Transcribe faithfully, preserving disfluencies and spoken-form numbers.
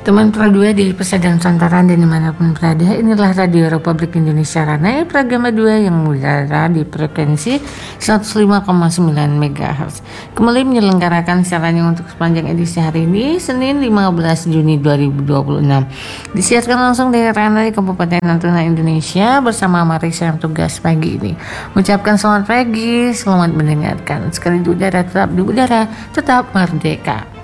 Teman Pro dua di Pesantren Santaran dan dimanapun berada, inilah Radio Republik Indonesia Ranai Pragama dua yang berada di frekuensi seratus lima koma sembilan megahertz. Kembali menyelenggarakan siarannya untuk sepanjang edisi hari ini, Senin lima belas Juni dua ribu dua puluh enam. Disiarkan langsung dari Ranai Kabupaten Natuna, Indonesia bersama Marisa yang tugas pagi ini. Ucapkan selamat pagi, selamat mendengarkan. Sekali di udara, tetap di udara, tetap merdeka.